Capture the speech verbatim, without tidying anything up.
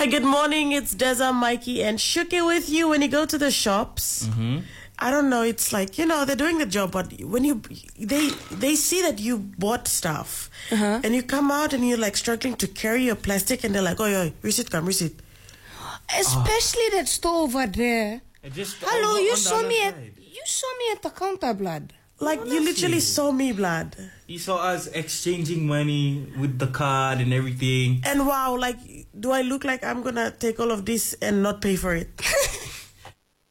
Hi, good morning. It's Deza, Mikey, and Shuki with you. When you go to the shops, Mm-hmm. I don't know. It's like, you know, they're doing the job, but when you they they see that you bought stuff, Uh-huh. and you come out and you're like struggling to carry your plastic, and they're like, oh, yeah, receipt, come receipt. Especially that store over there. It just Hello, over you on the saw other me at side. you saw me at the counter, blood. Like you literally Honestly. saw me, blood. You saw us exchanging money with the card and everything. And wow, like, do I look like I'm gonna take all of this and not pay for it?